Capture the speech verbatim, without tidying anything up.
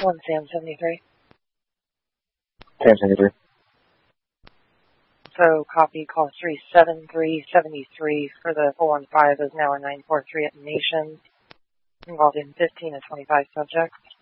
One Sam seventy-three. Sam seventy-three. So copy call three seven three seventy-three for the four one five is now a nine four three at the Nation, involving fifteen to twenty-five subjects.